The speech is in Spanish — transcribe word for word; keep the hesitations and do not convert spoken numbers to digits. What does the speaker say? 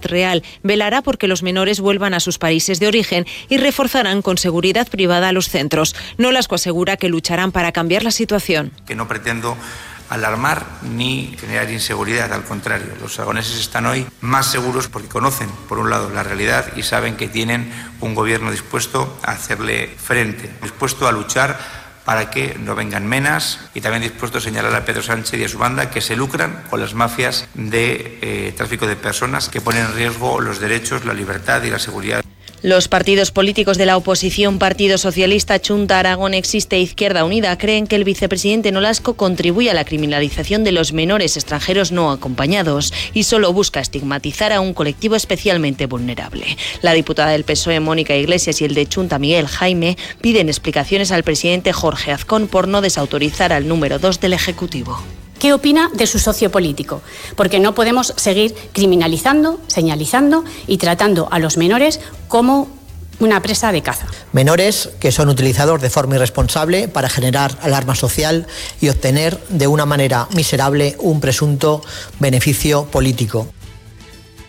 real. Velará porque los menores vuelvan a sus países de origen y reforzarán con seguridad privada los centros. Nolasco asegura que lucharán para cambiar la situación. Que no pretendo alarmar ni generar inseguridad, al contrario, los aragoneses están hoy más seguros porque conocen, por un lado, la realidad y saben que tienen un gobierno dispuesto a hacerle frente, dispuesto a luchar para que no vengan menas y también dispuesto a señalar a Pedro Sánchez y a su banda que se lucran con las mafias de eh, tráfico de personas que ponen en riesgo los derechos, la libertad y la seguridad. Los partidos políticos de la oposición, Partido Socialista, Chunta Aragón Existe e Izquierda Unida, creen que el vicepresidente Nolasco contribuye a la criminalización de los menores extranjeros no acompañados y solo busca estigmatizar a un colectivo especialmente vulnerable. La diputada del P S O E, Mónica Iglesias, y el de Chunta, Miguel Jaime, piden explicaciones al presidente Jorge Azcón por no desautorizar al número dos del Ejecutivo. ¿Qué opina de su socio político? Porque no podemos seguir criminalizando, señalizando y tratando a los menores como una presa de caza. Menores que son utilizados de forma irresponsable para generar alarma social y obtener de una manera miserable un presunto beneficio político.